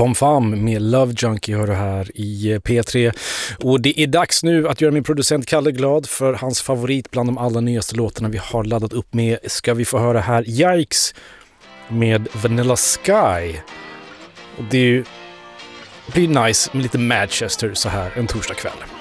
Pom Fam med Love Junkie hör du här i P3. Och det är dags nu att göra min producent Kalle glad, för hans favorit bland de allra nyaste låtarna vi har laddat upp med ska vi få höra här. Yikes med Vanilla Sky. Och det blir nice med lite Manchester så här en torsdagkväll.